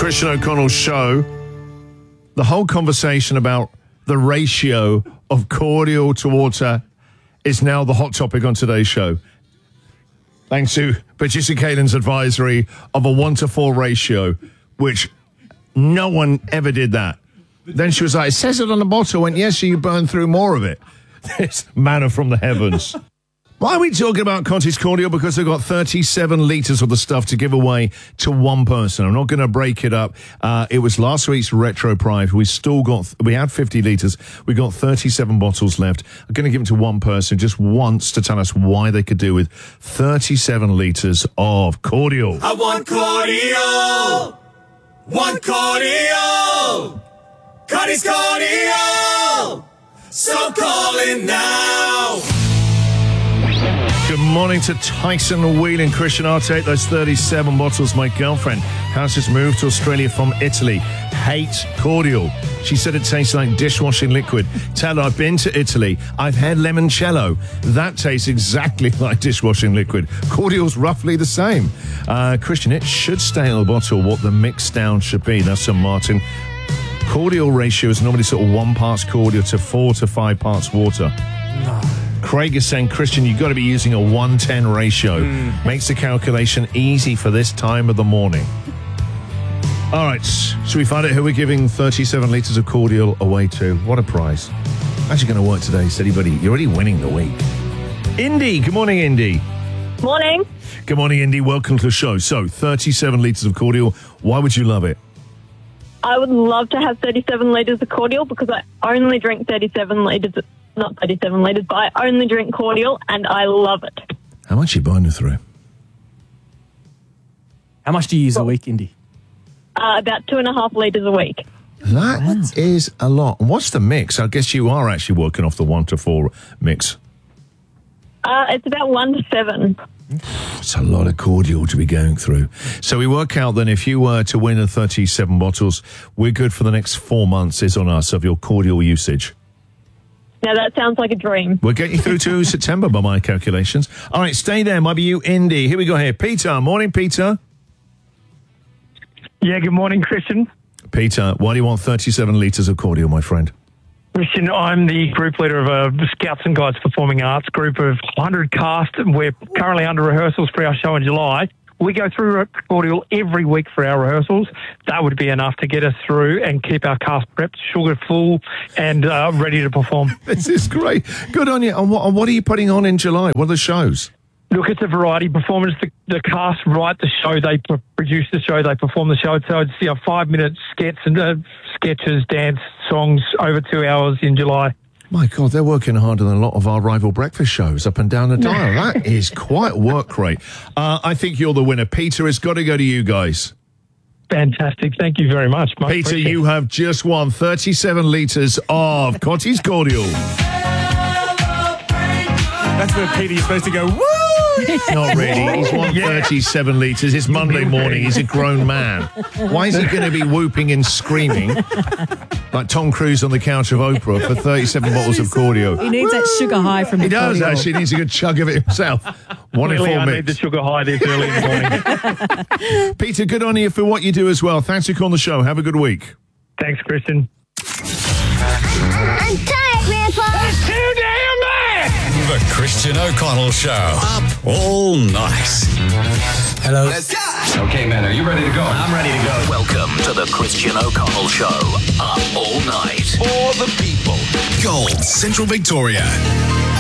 Christian O'Connell show. The whole conversation about the ratio of cordial to water is now the hot topic on today's show. Thanks to producer Caitlin's advisory of a 1-to-4 ratio, which no one ever did that. Then she was like, it says it on the bottle. I went, yes, so you burn through more of it. This manna from the heavens. Why are we talking about Conti's Cordial? Because they've got 37 litres of the stuff to give away to one person. I'm not going to break it up. It was last week's Retro Pride. We had 50 litres. We got 37 bottles left. I'm going to give them to one person just once to tell us why they could do with 37 litres of cordial. I want cordial. Want cordial. Conti's Cordial. So call in now. Good morning to Tyson Whelan, Christian Arte. Those 37 bottles. My girlfriend has just moved to Australia from Italy. Hates cordial. She said it tastes like dishwashing liquid. Tell her I've been to Italy. I've had limoncello. That tastes exactly like dishwashing liquid. Cordial's roughly the same. Christian, it should stay on the bottle what the mix down should be. That's St. Martin. Cordial ratio is normally sort of 1 part cordial to 4 to 5 parts water. No. Craig is saying, Christian, you've got to be using a 1:10 ratio. Makes the calculation easy for this time of the morning. All right, should we find out who we're giving 37 litres of cordial away to? What a prize. How's it going to work today, Steady Buddy? You're already winning the week. Indy, good morning, Indy. Morning. Good morning, Indy. Welcome to the show. So, 37 litres of cordial. Why would you love it? I would love to have 37 litres of cordial because I only drink 37 litres, not 37 litres, but I only drink cordial and I love it. How much are you buying through? How much do you use a week, Indy? About 2.5 litres a week. That is a lot. And what's the mix? I guess you are actually working off the 1-to-4 mix. It's about 1 to 7. It's a lot of cordial to be going through. So we work out then if you were to win the 37 bottles, we're good for the next 4 months is on us of your cordial usage. Now that sounds like a dream. We'll get you through to September by my calculations. All right, stay there. Might be you, Indy. Here we go here. Peter. Morning, Peter. Yeah, good morning, Christian. Peter, why do you want 37 litres of cordial, my friend? Christian, I'm the group leader of a Scouts and Guides Performing Arts group of 100 cast. We're currently under rehearsals for our show in July. We go through cordial every week for our rehearsals. That would be enough to get us through and keep our cast prepped, sugar full, and ready to perform. This is great. Good on you. And what are you putting on in July? What are the shows? Look, it's a variety performance. The cast write the show, they produce the show, they perform the show. So it's 5-minute sketches, dance, songs over 2 hours in July. My God, they're working harder than a lot of our rival breakfast shows up and down the dial. That is quite work rate. I think you're the winner. Peter, it's got to go to you guys. Fantastic. Thank you very much. Peter, you have just won 37 litres of Conti's Cordial. That's where Peter, you're supposed to go, woo! Not really. He's won 37 litres. It's Monday morning. He's a grown man. Why is he going to be whooping and screaming like Tom Cruise on the couch of Oprah for 37 bottles of cordial? He needs that sugar high from the He does, cordial. actually. He needs a good chug of it himself. Clearly, I need the sugar high this early in the morning. Peter, good on you for what you do as well. Thanks for calling the show. Have a good week. Thanks, Christian. I'm tired, Grandpa. That's too damn bad. The Christian O'Connell Show. Up all night. Hello. Let's go. Okay, man, are you ready to go? I'm ready to go. Welcome to the Christian O'Connell Show. Up all night. For the people. Gold, Central Victoria.